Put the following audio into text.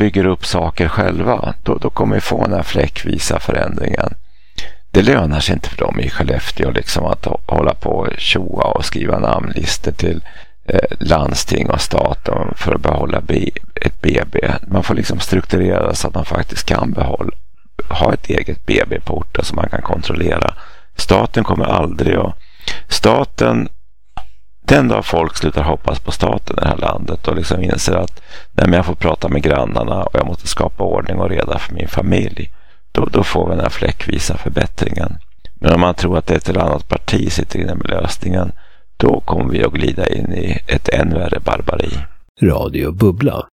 bygger upp saker själva, då kommer vi få den här fläckvisa förändringen. Det lönar sig inte för dem i Skellefteå liksom att hålla på och tjoa och skriva namnlistor till landsting och stat för att behålla ett BB. Man får liksom strukturera så att man faktiskt kan ha ett eget BB på orten som man kan kontrollera. Staten kommer aldrig att... Den dag folk slutar hoppas på staten i det här landet och liksom inser att när jag får prata med grannarna och jag måste skapa ordning och reda för min familj, då får vi den här fläckvisa förbättringen. Men om man tror att ett eller annat parti sitter inne med lösningen, då kommer vi att glida in i ett än värre barbari. Radio Bubbla.